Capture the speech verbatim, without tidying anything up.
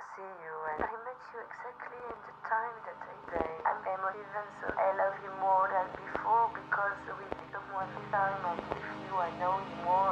see you, and I met you exactly in the time that I say I'm emotive, and so I love you more than before because we did one time. I with you, I know you more.